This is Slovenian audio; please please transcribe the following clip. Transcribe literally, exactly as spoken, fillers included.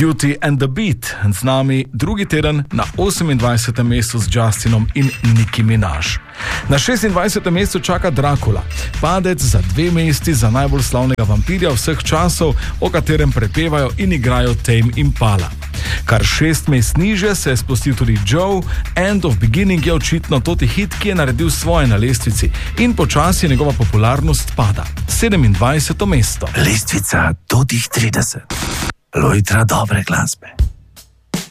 Beauty and the Beat, z nami drugi teden na osemindvajsetem mestu z Justinom in Nicki Minaj. Na šestindvajsetem mestu čaka Dracula, padec za dve mesti za najbolj slavnega vampirja vseh časov, o katerem prepevajo in igrajo Tame Impala. Kar šest mest niže se je spustil tudi Joe, End of Beginning je očitno toti hit, ki je naredil svoje na lestvici in počasi njegova popularnost pada. sedemindvajseto mesto. Lestvica totih trideset. Lojtra dobre glasbe.